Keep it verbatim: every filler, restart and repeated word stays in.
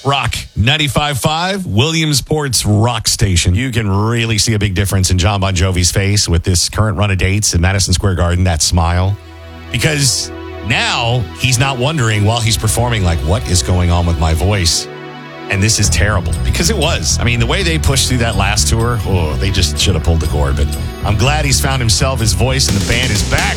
Rock ninety-five point five, Williamsport's Rock Station. You can really see a big difference in John Bon Jovi's face with this current run of dates in Madison Square Garden, that smile. Because now he's not wondering while he's performing, like, what is going on with my voice? And this is terrible, because it was. I mean, the way they pushed through that last tour, oh, they just should have pulled the cord. But I'm glad he's found himself, his voice, and the band is back.